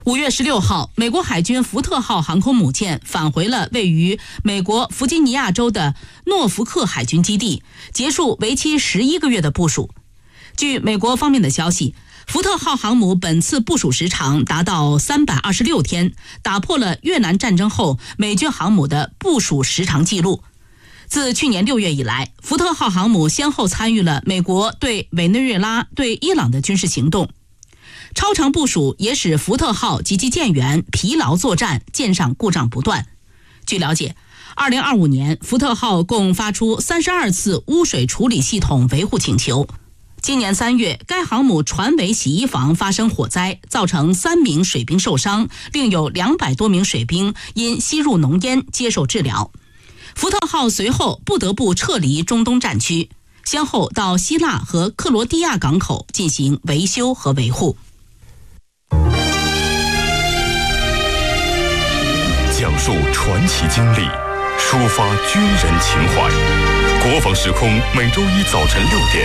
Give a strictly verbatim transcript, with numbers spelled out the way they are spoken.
五月十六号，美国海军福特号航空母舰返回了位于美国弗吉尼亚州的诺福克海军基地，结束为期十一个月的部署。据美国方面的消息，福特号航母本次部署时长达到三百二十六天，打破了越南战争后美军航母的部署时长纪录。自去年六月以来，福特号航母先后参与了美国对委内瑞拉、对伊朗的军事行动。超长部署也使福特号及其舰员疲劳作战，舰上故障不断。据了解，二零二五年福特号共发出三十二次污水处理系统维护请求。今年三月，该航母船尾洗衣房发生火灾，造成三名水兵受伤，另有两百多名水兵因吸入浓烟接受治疗。福特号随后不得不撤离中东战区，先后到希腊和克罗地亚港口进行维修和维护。 讲述传奇经历，抒发军人情怀。国防时空每周一早晨六点